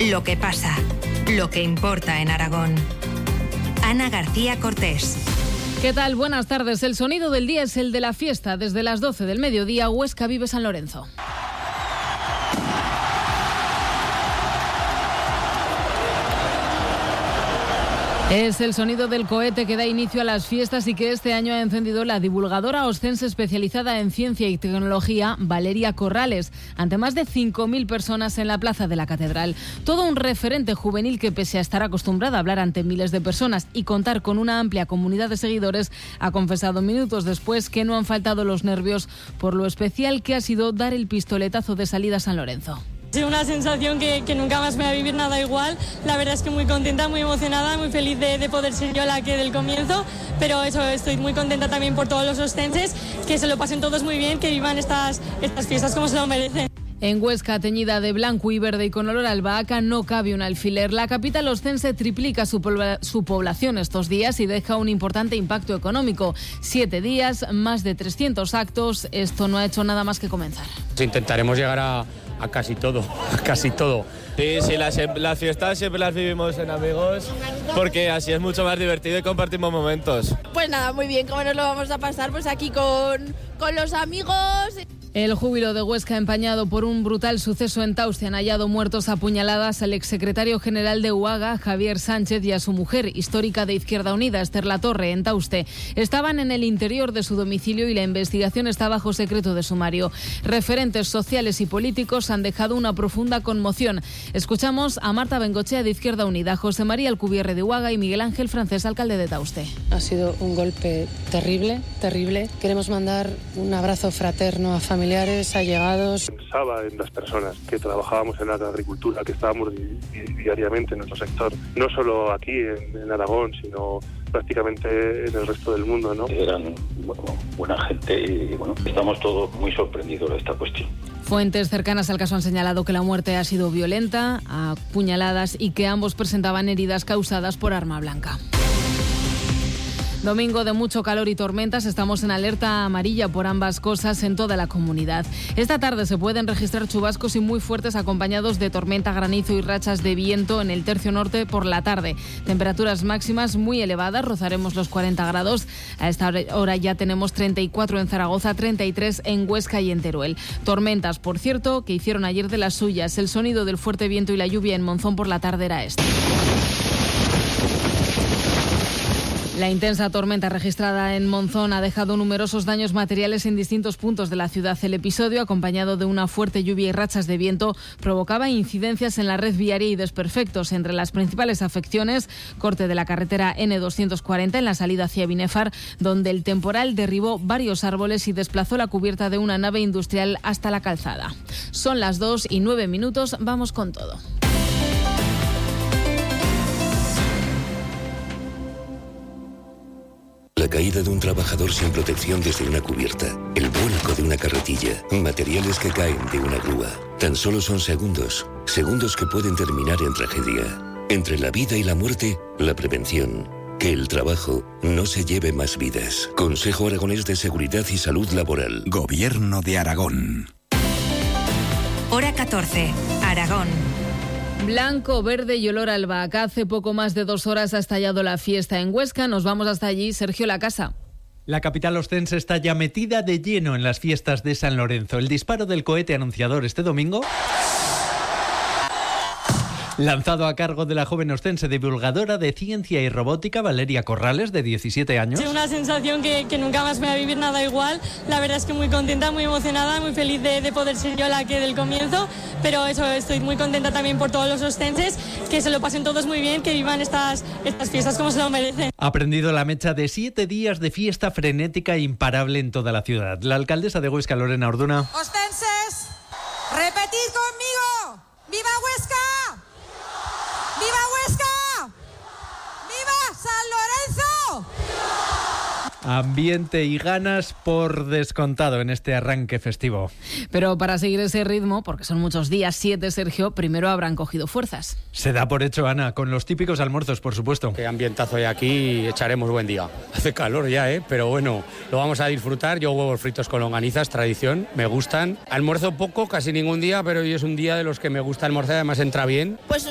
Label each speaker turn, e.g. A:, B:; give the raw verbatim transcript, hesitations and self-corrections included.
A: Lo que pasa, lo que importa en Aragón. Ana García Cortés.
B: ¿Qué tal? Buenas tardes. El sonido del día es el de la fiesta. Desde las doce del mediodía, Huesca vive San Lorenzo. Es el sonido del cohete que da inicio a las fiestas y que este año ha encendido la divulgadora oscense especializada en ciencia y tecnología, Valeria Corrales, ante más de cinco mil personas en la plaza de la Catedral. Todo un referente juvenil que, pese a estar acostumbrada a hablar ante miles de personas y contar con una amplia comunidad de seguidores, ha confesado minutos después que no han faltado los nervios por lo especial que ha sido dar el pistoletazo de salida a San Lorenzo.
C: Es una sensación que, que nunca más me va a vivir nada igual. La verdad es que muy contenta, muy emocionada, muy feliz de, de poder ser yo la que del comienzo, pero eso, estoy muy contenta también por todos los oscenses, que se lo pasen todos muy bien, que vivan estas, estas fiestas como se lo merecen.
B: En Huesca, teñida de blanco y verde y con olor a albahaca, no cabe un alfiler. La capital oscense triplica su, pobla- su población estos días y deja un importante impacto económico. Siete días, más de trescientos actos. Esto no ha hecho nada más que comenzar.
D: Intentaremos llegar a, a casi todo, a casi todo.
E: Sí, sí, las, las fiestas siempre las vivimos en amigos porque así es mucho más divertido y compartimos momentos.
F: Pues nada, muy bien, ¿cómo nos lo vamos a pasar? Pues aquí con, con los amigos.
B: El júbilo de Huesca empañado por un brutal suceso en Tauste. Han hallado muertos a puñaladas al exsecretario general de U A G A, Javier Sánchez, y a su mujer, histórica de Izquierda Unida, Esther Latorre, en Tauste. Estaban en el interior de su domicilio y la investigación está bajo secreto de sumario. Referentes sociales y políticos han dejado una profunda conmoción. Escuchamos a Marta Bengochea, de Izquierda Unida, José María Alcubierre, de U A G A, y Miguel Ángel Francés, alcalde de Tauste.
G: Ha sido un golpe terrible, terrible. Queremos mandar un abrazo fraterno a familia. Familiares, allegados.
H: Pensaba en las personas que trabajábamos en la agricultura, que estábamos di- di- diariamente en nuestro sector, no solo aquí en, en Aragón, sino prácticamente en el resto del mundo, ¿no?
I: Eran bueno, buena gente y bueno, estamos todos muy sorprendidos de esta cuestión.
B: Fuentes cercanas al caso han señalado que la muerte ha sido violenta, a puñaladas, y que ambos presentaban heridas causadas por arma blanca. Domingo de mucho calor y tormentas. Estamos en alerta amarilla por ambas cosas en toda la comunidad. Esta tarde se pueden registrar chubascos y muy fuertes acompañados de tormenta, granizo y rachas de viento en el tercio norte por la tarde. Temperaturas máximas muy elevadas, rozaremos los cuarenta grados. A esta hora ya tenemos treinta y cuatro en Zaragoza, treinta y tres en Huesca y en Teruel. Tormentas, por cierto, que hicieron ayer de las suyas. El sonido del fuerte viento y la lluvia en Monzón por la tarde era este. La intensa tormenta registrada en Monzón ha dejado numerosos daños materiales en distintos puntos de la ciudad. El episodio, acompañado de una fuerte lluvia y rachas de viento, provocaba incidencias en la red viaria y desperfectos. Entre las principales afecciones, corte de la carretera ene doscientos cuarenta en la salida hacia Binefar, donde el temporal derribó varios árboles y desplazó la cubierta de una nave industrial hasta la calzada. Son las dos y nueve minutos, vamos con todo.
J: La caída de un trabajador sin protección desde una cubierta, el vuelco de una carretilla, materiales que caen de una grúa. Tan solo son segundos, segundos que pueden terminar en tragedia. Entre la vida y la muerte, la prevención. Que el trabajo no se lleve más vidas. Consejo Aragonés de Seguridad y Salud Laboral.
K: Gobierno de Aragón.
A: Hora catorce, Aragón.
B: Blanco, verde y olor a albahaca. Hace poco más de dos horas ha estallado la fiesta en Huesca. Nos vamos hasta allí. Sergio Lacasa.
L: La capital oscense está ya metida de lleno en las fiestas de San Lorenzo. El disparo del cohete anunciador este domingo, lanzado a cargo de la joven oscense divulgadora de ciencia y robótica, Valeria Corrales, de diecisiete años.
C: Es una sensación que, que nunca más me va a vivir nada igual. La verdad es que muy contenta, muy emocionada, muy feliz de, de poder ser yo la que del comienzo, pero eso, estoy muy contenta también por todos los oscenses, que se lo pasen todos muy bien, que vivan estas, estas fiestas como se lo merecen.
L: Ha prendido la mecha de siete días de fiesta frenética e imparable en toda la ciudad. La alcaldesa de Huesca, Lorena Orduna.
M: Oscenses, repetid conmigo. ¡Viva Huesca! ¡Viva Huesca! ¡Viva San Lorenzo!
L: Ambiente y ganas por descontado en este arranque festivo.
B: Pero para seguir ese ritmo, porque son muchos días, siete, Sergio, primero habrán cogido fuerzas.
L: Se da por hecho, Ana, con los típicos almuerzos, por supuesto.
D: Qué ambientazo hay aquí y echaremos buen día. Hace calor ya, ¿eh? Pero bueno, lo vamos a disfrutar. Yo huevos fritos con longanizas, tradición, me gustan. Almuerzo poco, casi ningún día, pero hoy es un día de los que me gusta almorzar, además entra bien.
F: Pues